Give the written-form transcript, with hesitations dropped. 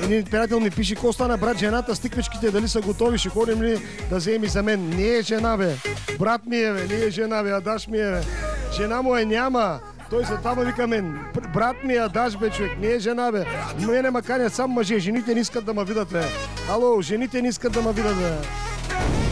един приятел ми пише, ко стана брат, жената, стиквичките дали са готови, ще ходим ли да вземи за мен? Не е жена, бе. Брат ми е, бе, не е жена, бе, Адаш ми е, бе. Жена му е няма. Той за това вика мен, брат ми е Адаш, бе, човек, не е жена, бе. Мене ма канят сам мъже, жените не искат да ме видят, бе. Ало, жените не искат да ме видят, бе.